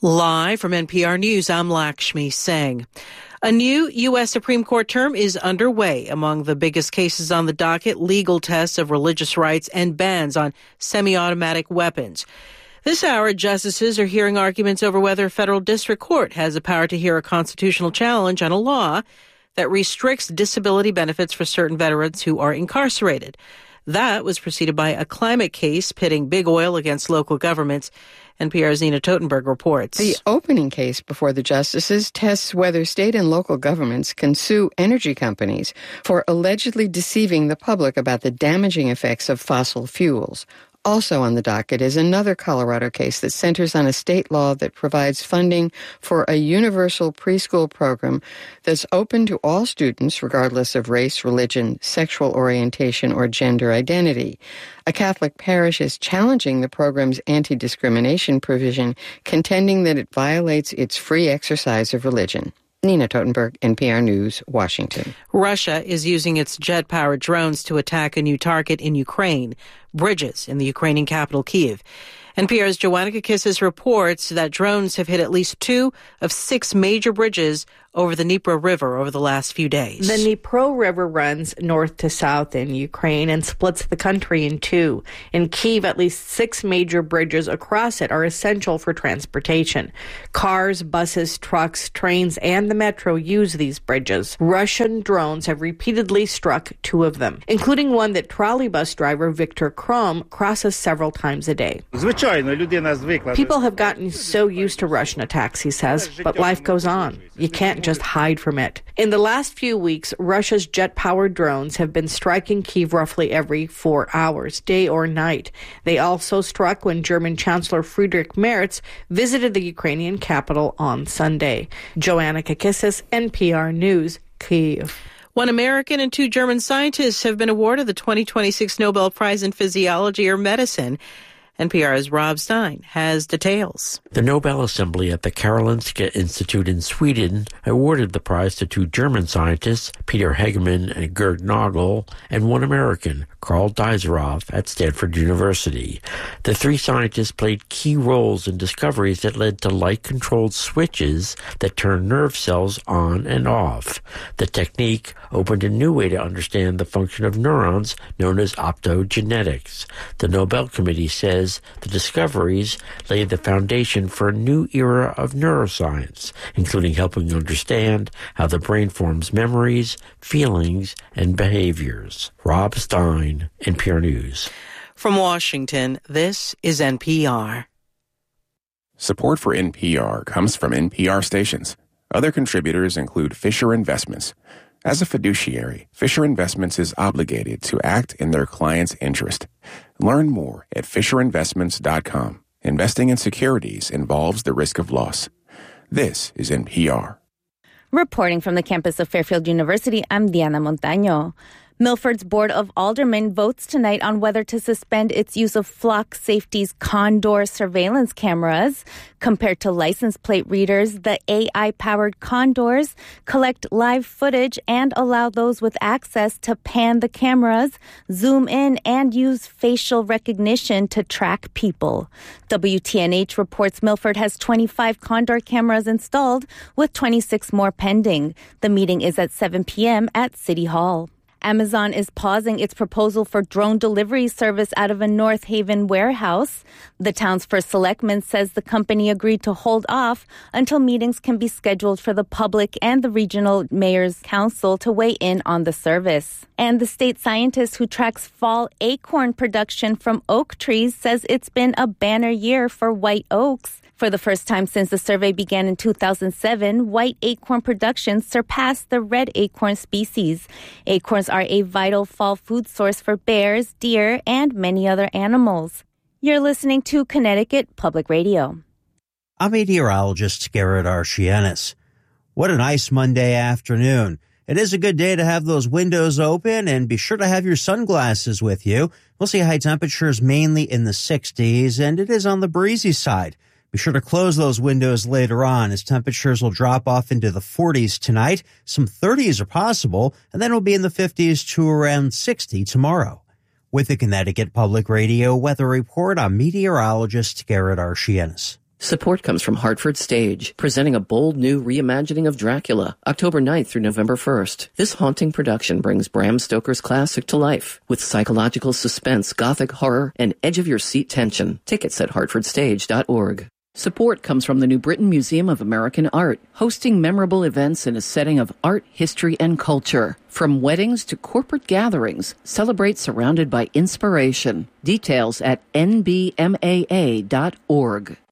Live from NPR News, I'm Lakshmi Singh. A new U.S. Supreme Court term is underway. Among the biggest cases on the docket, legal tests of religious rights and bans on semi-automatic weapons. This hour, justices are hearing arguments over whether a federal district court has the power to hear a constitutional challenge on a law that restricts disability benefits for certain veterans who are incarcerated. That was preceded by a climate case pitting big oil against local governments. NPR's Nina Totenberg reports. The opening case before the justices tests whether state and local governments can sue energy companies for allegedly deceiving the public about the damaging effects of fossil fuels. Also on the docket is another Colorado case that centers on a state law that provides funding for a universal preschool program that's open to all students regardless of race, religion, sexual orientation, or gender identity. A Catholic parish is challenging the program's anti-discrimination provision, contending that it violates its free exercise of religion. Nina Totenberg, NPR News, Washington. Russia is using its jet-powered drones to attack a new target in Ukraine, bridges in the Ukrainian capital, Kyiv. NPR's Joanna Kakissis reports that drones have hit at least 2 of 6 major bridges over the Dnipro River over the last few days. The Dnipro River runs north to south in Ukraine and splits the country in two. In Kyiv, at least 6 major bridges across it are essential for transportation. Cars, buses, trucks, trains, and the metro use these bridges. Russian drones have repeatedly struck 2 of them, including one that trolleybus driver Viktor Krom crosses several times a day. People have gotten so used to Russian attacks, he says, but life goes on. You can't just hide from it. In the last few weeks, Russia's jet-powered drones have been striking Kyiv roughly every 4 hours, day or night. They also struck when German Chancellor Friedrich Merz visited the Ukrainian capital on Sunday. Joanna Kakissis, NPR News, Kyiv. 1 American and 2 German scientists have been awarded the 2026 Nobel Prize in Physiology or Medicine. NPR's Rob Stein has details. The Nobel Assembly at the Karolinska Institute in Sweden awarded the prize to 2 German scientists, Peter Hegemann and Gerd Nagel, and 1 American, Karl Deiserow, at Stanford University. The 3 scientists played key roles in discoveries that led to light-controlled switches that turn nerve cells on and off. The technique opened a new way to understand the function of neurons, known as optogenetics. The Nobel Committee says the discoveries laid the foundation for a new era of neuroscience, including helping understand how the brain forms memories, feelings, and behaviors. Rob Stein, NPR News. From Washington, this is NPR. Support for NPR comes from NPR stations. Other contributors include Fisher Investments. As a fiduciary, Fisher Investments is obligated to act in their client's interest. Learn more at FisherInvestments.com. Investing in securities involves the risk of loss. This is NPR. Reporting from the campus of Fairfield University, I'm Diana Montaño. Milford's Board of Aldermen votes tonight on whether to suspend its use of Flock Safety's Condor surveillance cameras. Compared to license plate readers, the AI-powered Condors collect live footage and allow those with access to pan the cameras, zoom in, and use facial recognition to track people. WTNH reports Milford has 25 Condor cameras installed, with 26 more pending. The meeting is at 7 p.m. at City Hall. Amazon is pausing its proposal for drone delivery service out of a North Haven warehouse. The town's first selectman says the company agreed to hold off until meetings can be scheduled for the public and the regional mayor's council to weigh in on the service. And the state scientist who tracks fall acorn production from oak trees says it's been a banner year for white oaks. For the first time since the survey began in 2007, white acorn production surpassed the red acorn species. Acorns are a vital fall food source for bears, deer, and many other animals. You're listening to Connecticut Public Radio. I'm meteorologist Garrett Archianis. What a nice Monday afternoon. It is a good day to have those windows open, and be sure to have your sunglasses with you. We'll see high temperatures mainly in the 60s, and it is on the breezy side. Be sure to close those windows later on, as temperatures will drop off into the 40s tonight. Some 30s are possible, and then we'll be in the 50s to around 60 tomorrow. With the Connecticut Public Radio Weather Report, I'm meteorologist Garrett Archianis. Support comes from Hartford Stage, presenting a bold new reimagining of Dracula, October 9th through November 1st. This haunting production brings Bram Stoker's classic to life with psychological suspense, gothic horror, and edge-of-your-seat tension. Tickets at hartfordstage.org. Support comes from the New Britain Museum of American Art, hosting memorable events in a setting of art, history, and culture. From weddings to corporate gatherings, celebrate surrounded by inspiration. Details at nbmaa.org.